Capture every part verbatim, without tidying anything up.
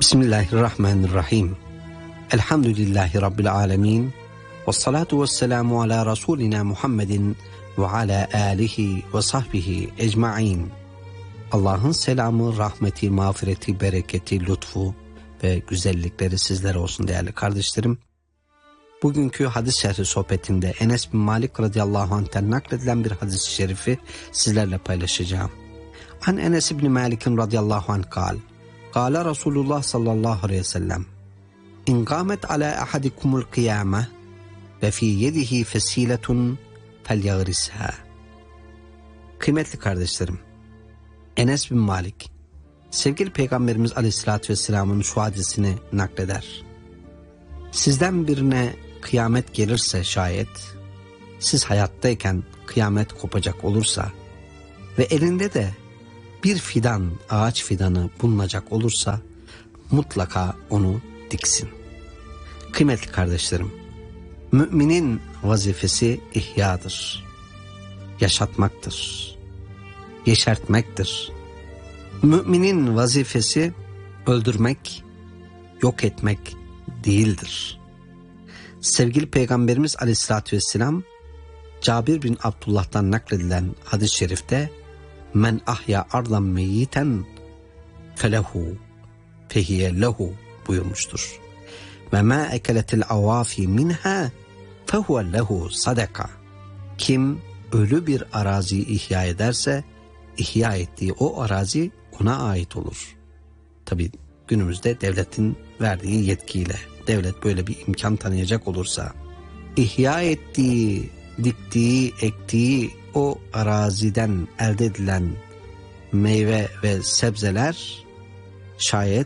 Bismillahirrahmanirrahim. Elhamdülillahi Rabbil alemin. Ve salatu ve selamu ala Resulina Muhammedin ve ala alihi ve sahbihi ecma'in. Allah'ın selamı, rahmeti, mağfireti, bereketi, lütfu ve güzellikleri sizlere olsun değerli kardeşlerim. Bugünkü hadis şerhi sohbetinde Enes bin Malik radıyallahu anh'ten nakledilen bir hadis-i şerifi sizlerle paylaşacağım. An Enes bin Malik'in radıyallahu anh kal. Kâle Resulullah sallallahu aleyhi ve sellem. İn kâmet alâ ahadikumul kıyâme ve fî yedihi fesîletun felyagrisha. Kıymetli kardeşlerim, Enes bin Malik, sevgili Peygamberimiz aleyhissalatü vesselamın şu hadisini nakleder. Sizden birine kıyamet gelirse şayet, siz hayattayken kıyamet kopacak olursa ve elinde de bir fidan, ağaç fidanı bulunacak olursa mutlaka onu diksin. Kıymetli kardeşlerim, müminin vazifesi ihyadır, yaşatmaktır, yeşertmektir. Müminin vazifesi öldürmek, yok etmek değildir. Sevgili Peygamberimiz aleyhissalatü vesselam, Cabir bin Abdullah'tan nakledilen hadis-i şerifte men ahya ardan meyyiten felehu fehiye lehu buyurmuştur. Ve ma ekeletil avafi minha fehuve lehu sadaka. Kim ölü bir araziyi ihya ederse ihya ettiği o arazi ona ait olur. Tabi günümüzde devletin verdiği yetkiyle devlet böyle bir imkan tanıyacak olursa ihya ettiği, diktiği, ektiği o araziden elde edilen meyve ve sebzeler şayet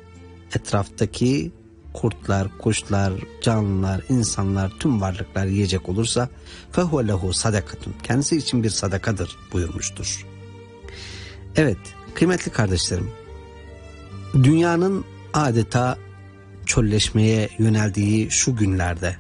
etraftaki kurtlar, kuşlar, canlılar, insanlar, tüm varlıklar yiyecek olursa fehuve lehu sadakatun, kendisi için bir sadakadır buyurmuştur. Evet kıymetli kardeşlerim, dünyanın adeta çölleşmeye yöneldiği şu günlerde,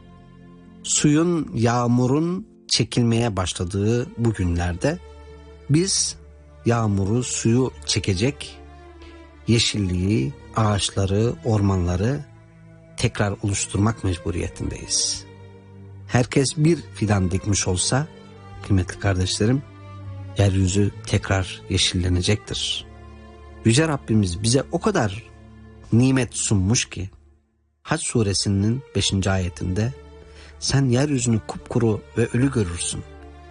suyun, yağmurun çekilmeye başladığı bu günlerde biz yağmuru, suyu çekecek yeşilliği, ağaçları, ormanları tekrar oluşturmak mecburiyetindeyiz. Herkes bir fidan dikmiş olsa kıymetli kardeşlerim, yeryüzü tekrar yeşillenecektir. Yüce Rabbimiz bize o kadar nimet sunmuş ki Hac suresinin beşinci ayetinde sen yeryüzünü kupkuru ve ölü görürsün.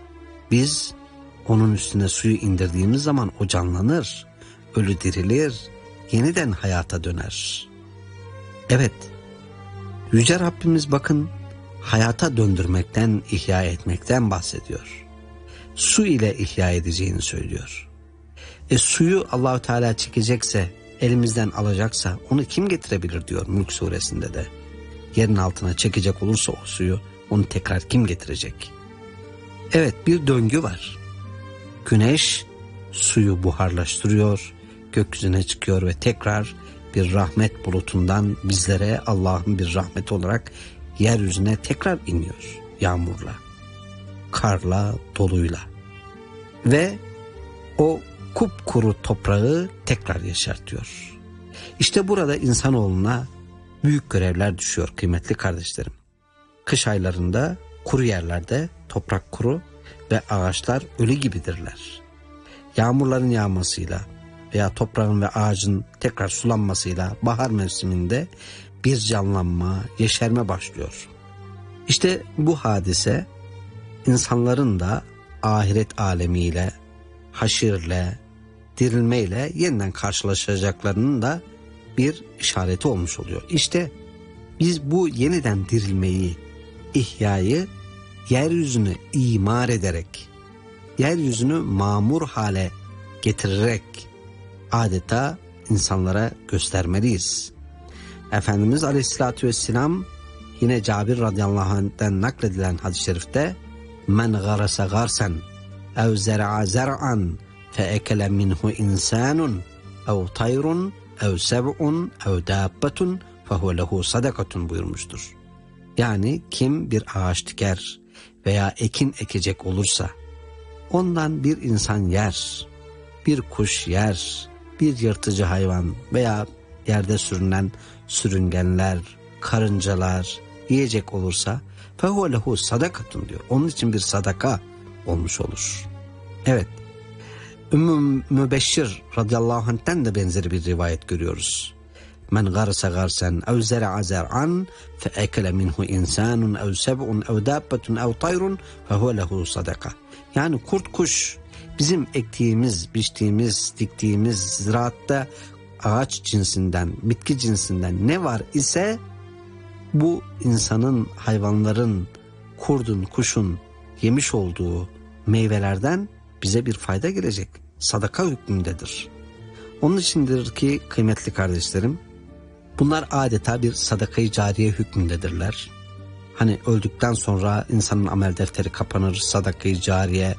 Biz onun üstüne suyu indirdiğimiz zaman o canlanır, ölü dirilir, yeniden hayata döner. Evet, Yüce Rabbimiz bakın hayata döndürmekten, ihya etmekten bahsediyor. Su ile ihya edeceğini söylüyor. E suyu Allahu Teala çekecekse, elimizden alacaksa onu kim getirebilir diyor Mülk suresinde de. Yerin altına çekecek olursa o suyu onu tekrar kim getirecek? Evet, bir döngü var. Güneş suyu buharlaştırıyor, gökyüzüne çıkıyor ve tekrar bir rahmet bulutundan bizlere Allah'ın bir rahmeti olarak yeryüzüne tekrar iniyor yağmurla, karla, doluyla ve o kupkuru toprağı tekrar yeşertiyor. İşte burada insanoğluna büyük görevler düşüyor kıymetli kardeşlerim. Kış aylarında kuru yerlerde toprak kuru ve ağaçlar ölü gibidirler. Yağmurların yağmasıyla veya toprağın ve ağacın tekrar sulanmasıyla bahar mevsiminde bir canlanma, yeşerme başlıyor. İşte bu hadise insanların da ahiret alemiyle, haşirle, dirilmeyle yeniden karşılaşacaklarının da bir işareti olmuş oluyor. İşte biz bu yeniden dirilmeyi, ihyayı yeryüzünü imar ederek, yeryüzünü mamur hale getirerek adeta insanlara göstermeliyiz. Efendimiz Aleyhisselatü Vesselam yine Cabir radıyallahu anh'den nakledilen hadis-i şerifte men garasa garsen ev zer'a zer'an fe ekele minhu insanun ev tayrun ev seb'un ev dabbetun fehuve lehu sadakatun buyurmuştur. Yani kim bir ağaç diker veya ekin ekecek olursa ondan bir insan yer, bir kuş yer, bir yırtıcı hayvan veya yerde sürünen sürüngenler, karıncalar yiyecek olursa fehuve lehu sadakatun diyor. Onun için bir sadaka olmuş olur. Evet. Ümmü Mübeşşir radıyallahu anh'ten de benzeri bir rivayet görüyoruz. Men garsa garsen ev zer'a zer'an fe ekele minhu insanun ev seb'un ev dabbetun ev tayrun fehuve lehu sadaka. Yani kurt kuş bizim ektiğimiz, biçtiğimiz, diktiğimiz ziraatta ağaç cinsinden, bitki cinsinden ne var ise bu insanın, hayvanların, kurdun, kuşun yemiş olduğu meyvelerden bize bir fayda gelecek. Sadaka hükmündedir. Onun içindir ki kıymetli kardeşlerim, bunlar adeta bir sadaka-i cariye hükmündedirler. Hani öldükten sonra insanın amel defteri kapanır, sadaka-i cariye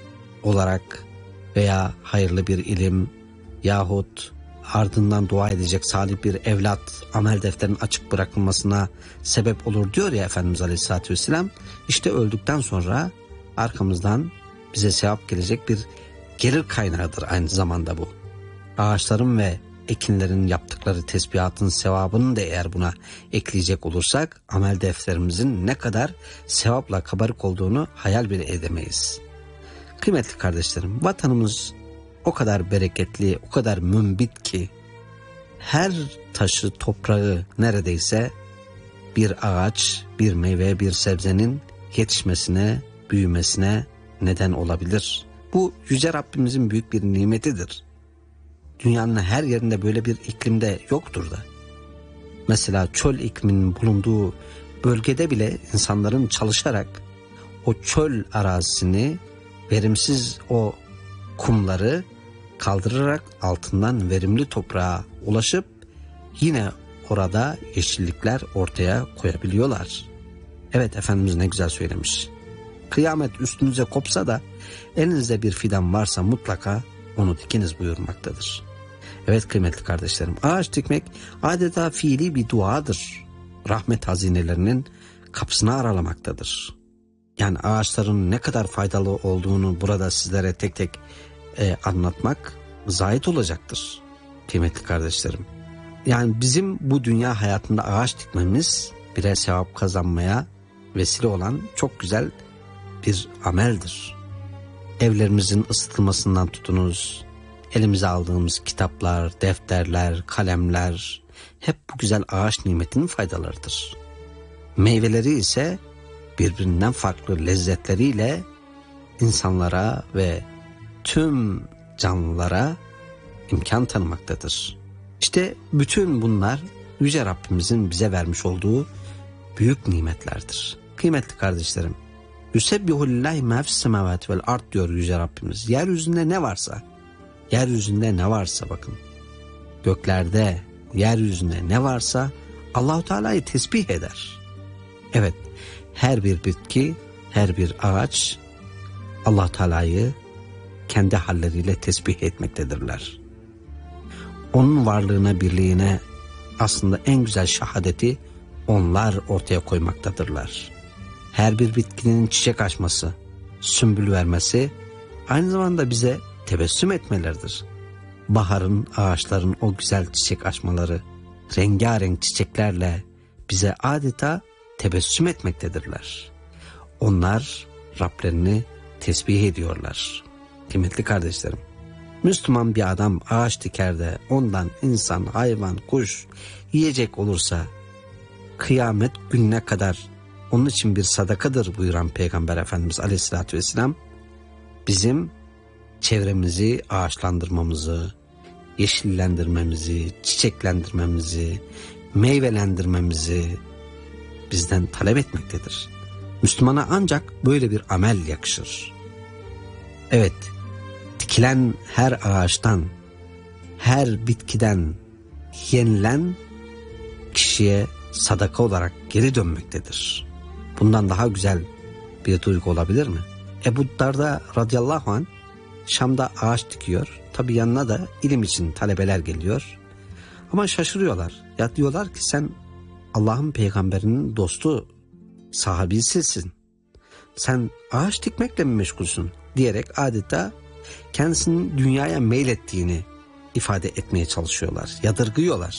olarak veya hayırlı bir ilim yahut ardından dua edecek salih bir evlat amel defterinin açık bırakılmasına sebep olur diyor ya Efendimiz Aleyhisselatü Vesselam. İşte öldükten sonra arkamızdan bize sevap gelecek bir gelir kaynağıdır aynı zamanda bu. Ağaçların ve ekinlerin yaptıkları tesbihatın sevabını da eğer buna ekleyecek olursak amel defterimizin ne kadar sevapla kabarık olduğunu hayal bile edemeyiz. Kıymetli kardeşlerim, vatanımız o kadar bereketli, o kadar mümbit ki her taşı, toprağı neredeyse bir ağaç, bir meyve, bir sebzenin yetişmesine, büyümesine neden olabilir. Bu Yüce Rabbimizin büyük bir nimetidir. Dünyanın her yerinde böyle bir iklimde yoktur da. Mesela çöl ikliminin bulunduğu bölgede bile insanların çalışarak o çöl arazisini, verimsiz o kumları kaldırarak altından verimli toprağa ulaşıp yine orada yeşillikler ortaya koyabiliyorlar. Evet, Efendimiz ne güzel söylemiş. Kıyamet üstünüze kopsa da elinizde bir fidan varsa mutlaka onu dikiniz buyurmaktadır. Evet kıymetli kardeşlerim, ağaç dikmek adeta fiili bir duadır. Rahmet hazinelerinin kapısını aralamaktadır. Yani ağaçların ne kadar faydalı olduğunu burada sizlere tek tek e, anlatmak zahit olacaktır kıymetli kardeşlerim. Yani bizim bu dünya hayatında ağaç dikmemiz birer sevap kazanmaya vesile olan çok güzel bir ameldir. Evlerimizin ısıtılmasından tutunuz, elimize aldığımız kitaplar, defterler, kalemler hep bu güzel ağaç nimetinin faydalarıdır. Meyveleri ise birbirinden farklı lezzetleriyle insanlara ve tüm canlılara imkan tanımaktadır. İşte bütün bunlar Yüce Rabbimizin bize vermiş olduğu büyük nimetlerdir. Kıymetli kardeşlerim, Yusebbihu lillahi ma fis semavati vel ard diyor Yüce Rabbimiz. Yeryüzünde ne varsa, yeryüzünde ne varsa bakın, göklerde, yeryüzünde ne varsa Allahu Teala'yı tesbih eder. Evet, her bir bitki, her bir ağaç Allah Teala'yı kendi halleriyle tesbih etmektedirler. Onun varlığına, birliğine aslında en güzel şahadeti onlar ortaya koymaktadırlar. Her bir bitkinin çiçek açması, sümbül vermesi aynı zamanda bize tebessüm etmeleridir. Baharın, ağaçların o güzel çiçek açmaları, rengarenk çiçeklerle bize adeta tebessüm etmektedirler. Onlar Rablerini tesbih ediyorlar. Kıymetli kardeşlerim, Müslüman bir adam ağaç diker de ondan insan, hayvan, kuş yiyecek olursa kıyamet gününe kadar onun için bir sadakadır buyuran Peygamber Efendimiz Aleyhisselatü Vesselam bizim çevremizi ağaçlandırmamızı, yeşillendirmemizi, çiçeklendirmemizi, meyvelendirmemizi bizden talep etmektedir. Müslümana ancak böyle bir amel yakışır. Evet, dikilen her ağaçtan, her bitkiden yenilen kişiye sadaka olarak geri dönmektedir. Bundan daha güzel bir duygu olabilir mi? Ebu Darda radıyallahu anh Şam'da ağaç dikiyor. Tabi yanına da ilim için talebeler geliyor. Ama şaşırıyorlar. Ya diyorlar ki sen Allah'ın peygamberinin dostu, sahabisisin. Sen ağaç dikmekle mi meşgulsün? Diyerek adeta kendisinin dünyaya meylettiğini ifade etmeye çalışıyorlar. Yadırgıyorlar.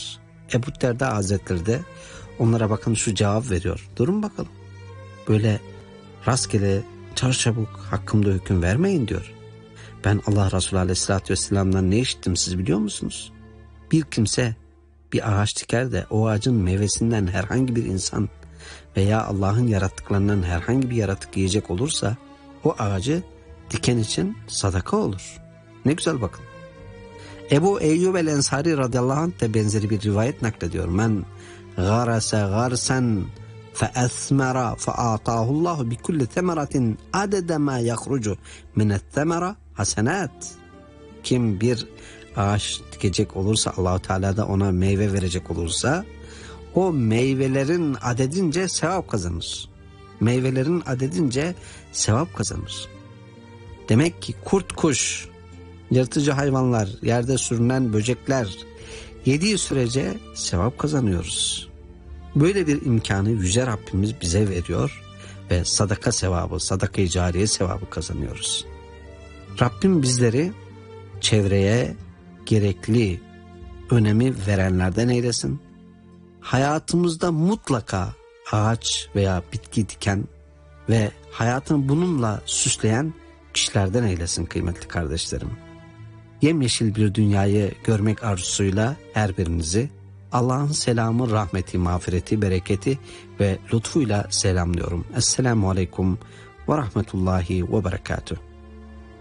Ebu Derda Hazretleri de onlara bakın şu cevap veriyor. Durun bakalım. Böyle rastgele çarçabuk hakkımda hüküm vermeyin diyor. Ben Allah Resulü Aleyhisselatü Vesselam'dan ne işittim siz biliyor musunuz? Bir kimse bir ağaç diker de o ağacın meyvesinden herhangi bir insan veya Allah'ın yarattıklarından herhangi bir yaratık yiyecek olursa o ağacı diken için sadaka olur. Ne güzel bakın. Ebu Eyyub el-Ensari radıyallahu anh de benzeri bir rivayet naklediyor. Men garase garsen fe esmera fe atahullahu bi kulli temeratin adede ma yakrucu minet temera hasenat. Kim bir ağaç dikecek olursa, Allah-u Teala da ona meyve verecek olursa, o meyvelerin adedince sevap kazanır. Meyvelerin adedince sevap kazanır. Demek ki kurt, kuş, yırtıcı hayvanlar, yerde sürünen böcekler yediği sürece sevap kazanıyoruz. Böyle bir imkanı Yüce Rabbimiz bize veriyor ve sadaka sevabı, sadaka-i cariye sevabı kazanıyoruz. Rabbim bizleri çevreye gerekli önemi verenlerden eylesin. Hayatımızda mutlaka ağaç veya bitki diken ve hayatını bununla süsleyen kişilerden eylesin kıymetli kardeşlerim. Yemyeşil bir dünyayı görmek arzusuyla her birinizi Allah'ın selamı, rahmeti, mağfireti, bereketi ve lütfuyla selamlıyorum. Esselamu Aleyküm ve Rahmetullahi ve Berekatuhu.